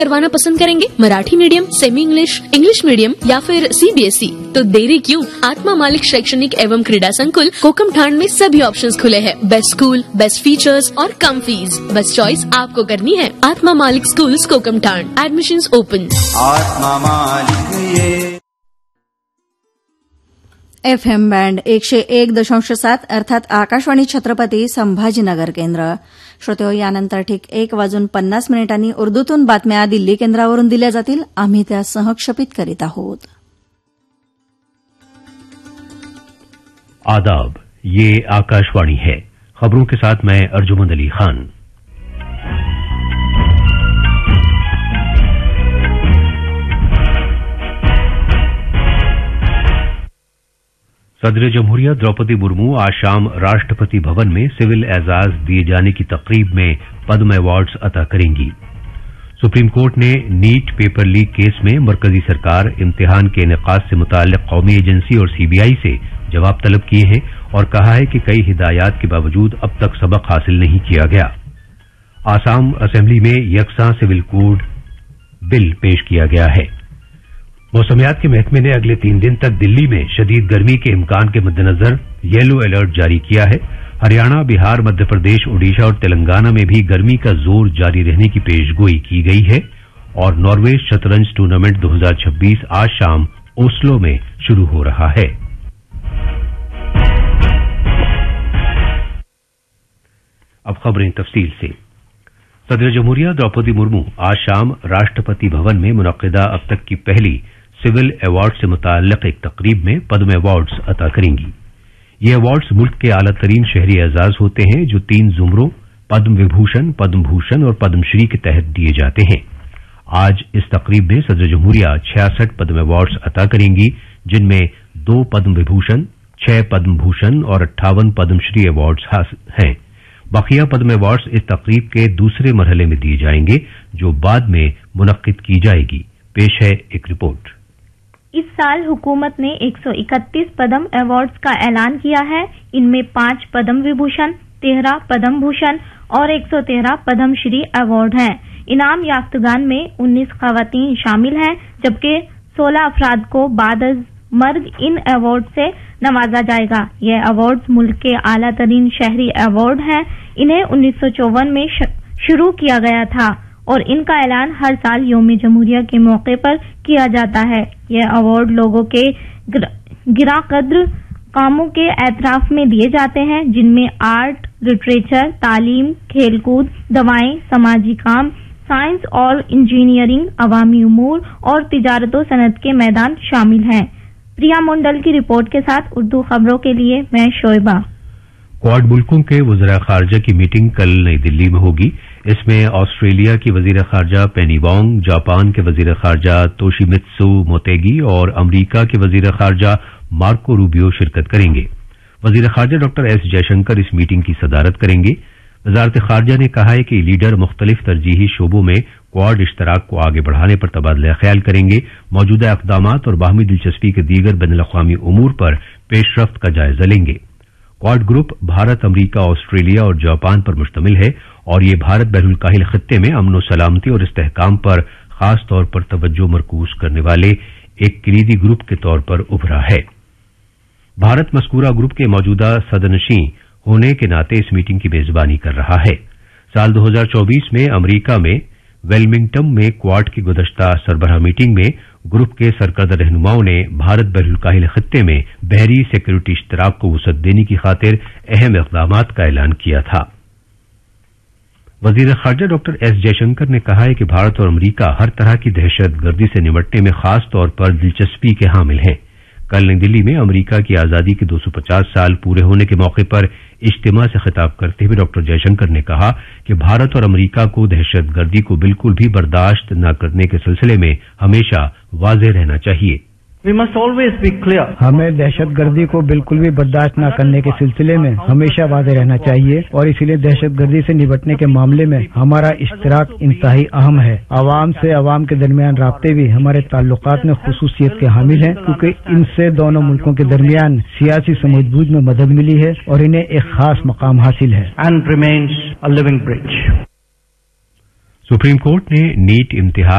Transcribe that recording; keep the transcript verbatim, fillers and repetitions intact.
करवाना पसंद करेंगे? Marathi medium, semi English, English medium या फिर सीबीएसई? तो देरी क्यों? आत्मा मालिक शैक्षणिक एवं क्रीड़ा संकुल कोकमठाण में सभी ऑप्शंस खुले हैं। बेस्ट स्कूल, बेस्ट फीचर्स और कम फीस। बस चॉइस आपको करनी है। आत्मा मालिक स्कूल्स कोकमठाण। Admissions open. आत्मा मालिक ये एफ एम बँड एकशे एक दशांश सात अर्थात आकाशवाणी छत्रपती संभाजीनगर केंद्र. श्रोतेहो, यानंतर ठीक एक वाजून पन्नास मिनिटांनी उर्दूतून बातम्या दिल्ली केंद्रावरून दिल्या जातील. आम्ही त्या सहक्षेपित करीत आहोत. आदाब, ये आकाशवाणी है. खबरों के साथ मैं अर्जुमंद अली खान. सदर जमहूरिया द्रौपदी मुर्मू आज शाम राष्ट्रपति भवन में सिविल एजाज दिए जाने की तकरीब में पद्म अवार्ड्स अता करेंगी. सुप्रीम कोर्ट ने नीट पेपर लीक केस में मरकजी सरकार, इम्तिहान के इनेकाद से मुताल्लिक कौमी एजेंसी और सीबीआई से जवाब तलब किए हैं और कहा है कि कई हिदायत के बावजूद अब तक सबक हासिल नहीं किया गया. आसाम असेंबली में यकसा सिविल कोड बिल पेश किया गया है. मौसमियात के महकमे ने अगले तीन दिन तक दिल्ली में शदीद गर्मी के इम्कान के मद्देनजर येलो अलर्ट जारी किया है. हरियाणा, बिहार, मध्य प्रदेश, ओडिशा और तेलंगाना में भी गर्मी का जोर जारी रहने की पेशगोई की गई है और नॉर्वे शतरंज टूर्नामेंट दो हजार छब्बीस आज शाम ओस्लो में शुरू हो रहा है. अब खबरें तफसील से. सदर जमहूरिया द्रौपदी मुर्मू आज शाम राष्ट्रपति भवन में मुनक्किदा अब तक की पहली सिविल अवार्ड से मुताल्लिक एक तकरीब में पद्म अवार्ड्स अता करेंगी. ये अवार्ड्स मुल्क के आला तरीन शहरी एजाज होते हैं जो तीन जुमरों पद्म विभूषण, पद्म भूषण और पद्मश्री के तहत दिए जाते हैं. आज इस तकरीब में सदर जमहूरिया छियासठ पद्म अवार्ड्स अता करेंगी, जिनमें दो पद्म विभूषण, छह पद्म भूषण और अट्ठावन पद्मश्री अवार्ड्स हैं. बकिया पद्म अवार्ड्स इस तकरीब के दूसरे मरहले में दिए जाएंगे जो बाद में मुनक्किद की जाएगी. पेश है एक रिपोर्ट. इस साल हुकूमत ने एक सौ इकतीस पद्म अवार्ड्स का ऐलान किया है. इनमें पांच पद्म विभूषण, तेरह पद्म भूषण और एक सौ तेरह पद्मश्री अवार्ड हैं. इनाम याफ्तगान में उन्नीस खवातीन शामिल हैं, जबकि सोलह अफराद को बाद मर्ग इन अवार्ड से नवाजा जाएगा. यह अवार्ड्स मुल्क के आला तरीन शहरी अवार्ड हैं. इन्हें उन्नीस सौ चौवन में शुरू किया गया था और इनका ऐलान हर साल यौम जमहूरिया के मौके पर किया जाता है. यह अवार्ड लोगों के गिरा कद्र कामों के एतराफ में दिए जाते हैं, जिनमें आर्ट, लिटरेचर, तालीम, खेलकूद, दवाएं, समाजी काम, साइंस और इंजीनियरिंग, अवामी उमूर और तिजारत व सनत के मैदान शामिल हैं. प्रिया मंडल की रिपोर्ट के साथ उर्दू खबरों के लिए मैं शोएबा. क्वाड मुल्कों के वज़ीर ख़ारजा की मीटिंग कल नई दिल्ली में होगी. इसमें ऑस्ट्रेलिया की वज़ीर ख़ारजा पेनी वोंग, जापान के वज़ीर ख़ारजा तोशिमित्सु मोतेगी और अमरीका के वज़ीर ख़ारजा मार्को रूबियो शिरकत करेंगे. वज़ीर ख़ारजा डॉक्टर एस जयशंकर इस मीटिंग की सदारत करेंगे. वज़ारत ख़ारजा ने कहा है कि लीडर मुख्तलिफ तरजीही शोबों में क्वाड इश्तराक को आगे बढ़ाने पर तबादला ख्याल करेंगे. मौजूदा इक़दामात और बाहमी दिलचस्पी के दीगर बैनुल-अक़वामी उमूर पर पेशरफ्त का जायजा लेंगे. क्वाड ग्रुप भारत, अमरीका, ऑस्ट्रेलिया और जापान पर मुश्तमिल है और ये भारत बहरुल काहिल खित्ते में अमन और सलामती और इस्तेहकाम पर खास तौर पर तवज्जो मरकूज करने वाले एक कलीदी ग्रुप के तौर पर उभरा है. भारत मस्कूरा ग्रुप के मौजूदा सदनशीं होने के नाते इस मीटिंग की मेजबानी कर रहा है. साल दो हजार चौबीस में अमरीका में वेलमिंगटन में क्वाड की गुज़श्ता सरबराह मीटिंग में ग्रुप के सरकर्दा रहनुमाओं ने भारत बहरुल काहिल खित्ते में बहरी सिक्योरिटी इश्तराक को वसअत देने की खातिर अहम इक़दामात का ऐलान किया था. वज़ीर ख़ारजा डॉक्टर एस जयशंकर ने कहा है कि भारत और अमरीका हर तरह की दहशतगर्दी से निपटने में खास तौर पर दिलचस्पी के हामिल हैं. कल नई दिल्ली में अमरीका की आजादी के दो सौ पचास साल पूरे होने के मौके पर इज्तिमा से खिताब करते हुए डॉक्टर जयशंकर ने कहा कि भारत और अमरीका को दहशतगर्दी को बिल्कुल भी बर्दाश्त न करने के सिलसिले में हमेशा वाज़ेह रहना चाहिए. We must always be clear. हमें दहशतगर्दी को बिल्कुल भी बर्दाश्त न करने के सिलसिले में हमेशा वाज़ेह रहना चाहिए और इसीलिए दहशतगर्दी से निपटने के मामले में हमारा इश्तराक इंतहाई अहम है. अवाम से अवाम के दरमियान राब्ते भी हमारे ताल्लुकात में खुसूसियत के हामिल हैं, क्योंकि इनसे दोनों मुल्कों के दरमियान सियासी समझबूझ में मदद मिली है और इन्हें एक खास मकाम हासिल है. And remains a living bridge. Supreme court ने नीट इम्तिहान